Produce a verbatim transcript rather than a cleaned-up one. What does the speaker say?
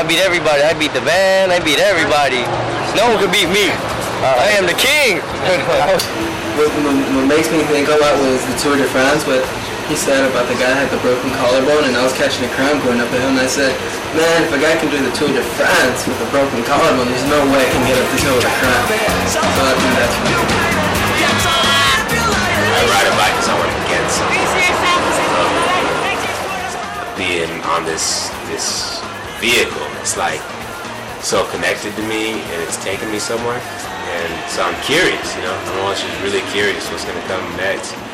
I beat everybody. I beat the band. I beat everybody. No one could beat me. Uh, I am the king. what, what makes me think a lot was the Tour de France, what he said about the guy that had the broken collarbone, and I was catching a cramp going up the hill, and I said, man, if a guy can do the Tour de France with a broken collarbone, there's no way I can get up this hill with a cramp. So I think that's what I ride a bike because I want to get something. Being on this this vehicle, it's like so connected to me, and it's taking me somewhere. And so I'm curious, you know. I'm always just really curious what's going to come next.